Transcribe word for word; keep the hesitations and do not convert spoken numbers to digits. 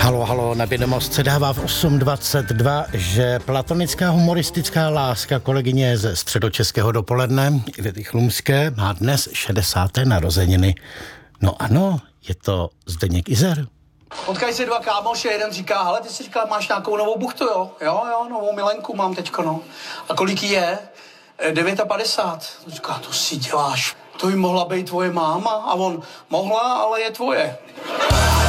Halo, halo, Nevědomost se dává v osm dvacet dva, že platonická humoristická láska kolegyně ze Středočeského dopoledne, Ivety Chlumské, má dnes šedesáté narozeniny. No ano, je to Zdeněk Izer. Potkají se dva kámoši, jeden říká, hele, ty si říkal, máš nějakou novou buchtu, jo? Jo, jo, novou milenku mám teďko, no. A kolik jí je? padesát devět. Říká, to si děláš. To by mohla být tvoje máma. A on, mohla, ale je tvoje.